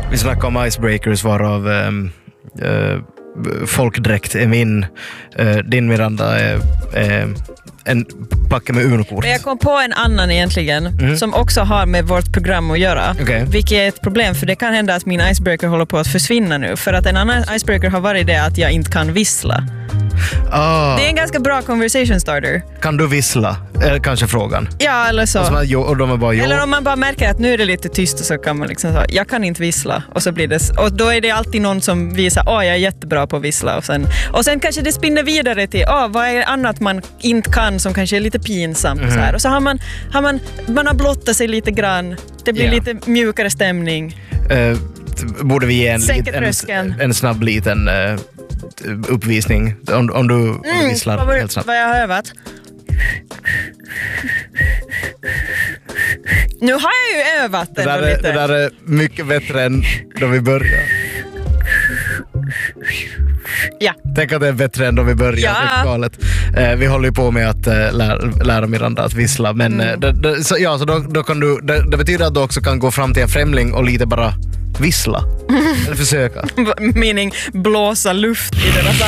Vi snackar om icebreakers varav folkdräkt är din Miranda är en packe med Uno-kort. Men jag kom på en annan egentligen som också har med vårt program att göra. Okay. Vilket är ett problem, för det kan hända att min icebreaker håller på att försvinna nu. För att en annan icebreaker har varit det att jag inte kan vissla. Det är en ganska bra conversation starter. Kan du vissla? Kanske frågan. Ja, eller så. Och de är bara, eller om man bara märker att nu är det lite tyst och så kan man liksom säga, jag kan inte vissla. Och så blir det, och då är det alltid någon som visar, jag är jättebra på att vissla. Och sen kanske det spinner vidare till, vad är annat man inte kan som kanske är lite pinsamt. Så här. Och så har man har blottat sig lite grann. Det blir lite mjukare stämning. Borde vi ge en snabb liten uppvisning om du visslar helt snabbt. Vad jag har övat. Nu har jag ju övat det där är mycket bättre än då vi började. Ja. Tänk att det är bättre än då vi började. Vi håller ju på med att lära Miranda att vissla, men så då kan du, det betyder att du också kan gå fram till en främling och lite bara vissla. Eller försöka. Mening blåsa luft i deras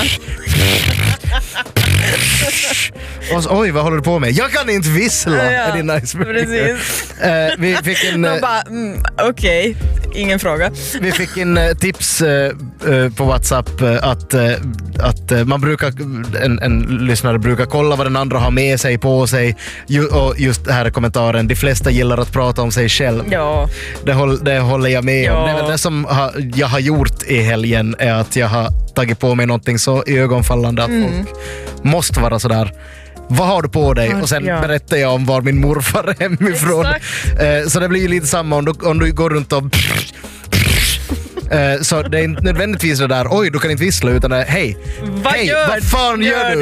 Oj, vad håller du på med? Jag kan inte vissla. Är det nice? Precis. Vi fick en... Okej. Ingen fråga. Vi fick en tips på WhatsApp att man brukar, en lyssnare brukar kolla vad den andra har med sig på sig. Och just här är kommentaren: de flesta gillar att prata om sig själv. Ja. Det håller jag med om. Det som jag har gjort i helgen är att jag har tagit på mig någonting så ögonfallande att folk måste vara sådär. Vad har du på dig? Och sen berättar jag om var min morfar är hemifrån. Så det blir ju lite samma om du går runt och så det är inte nödvändigtvis det där, oj, du kan inte vissla, utan hej, vad fan gör du?